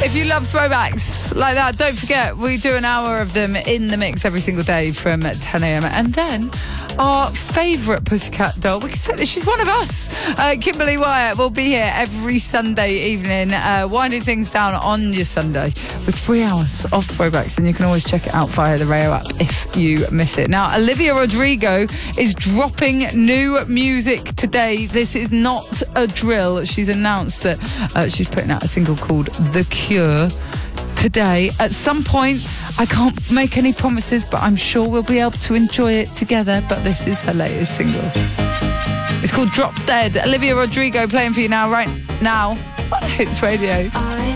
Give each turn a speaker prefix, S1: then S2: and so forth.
S1: If you love throwbacks like that, don't forget, we do an hour of them in the mix every single day from 10 a.m. And then our favourite Pussycat doll, we can say that she's one of us, Kimberly Wyatt, will be here every Sunday evening, winding things down on your Sunday with 3 hours of throwbacks. And you can always check it out via the Rayo app if you miss it. Now, Olivia Rodrigo is dropping new music today. This is not a drill. She's announced that she's putting out a single called The Cure today. At some point, I can't make any promises, but I'm sure we'll be able to enjoy it together. But this is her latest single. It's called Drop Dead. Olivia Rodrigo playing for you now, right now, on Hits Radio.